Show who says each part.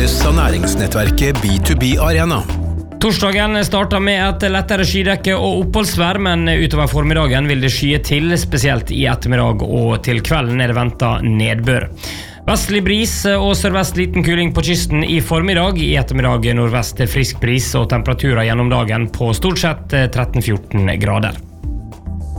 Speaker 1: produseres av næringsnettverket B2B Arena.
Speaker 2: Torsdagen starter med et lettere skydekke og oppholdsvær, men utover formiddagen vil det skye til, spesielt i ettermiddag og til kvelden det ventet nedbør. Vestlig bris og sørvest liten kuling på kysten i formiddag, i ettermiddag nordvest frisk bris og temperaturer gjennom dagen på stort sett 13-14 grader.